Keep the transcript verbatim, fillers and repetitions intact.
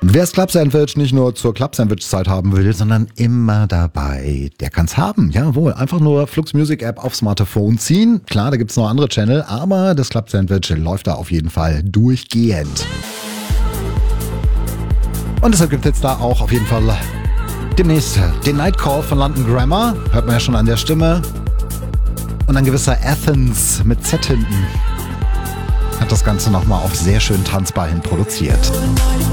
Wer das Club Sandwich nicht nur zur Club Sandwich Zeit haben will, sondern immer dabei, der kann's haben. Jawohl, einfach nur Flux Music App aufs Smartphone ziehen. Klar, da gibt's noch andere Channel, aber das Club Sandwich läuft da auf jeden Fall durchgehend. Und deshalb gibt es jetzt da auch auf jeden Fall demnächst den Night Call von London Grammar. Hört man ja schon an der Stimme. Und ein gewisser Athens mit Z hinten hat das Ganze nochmal auf sehr schön tanzbar hin produziert.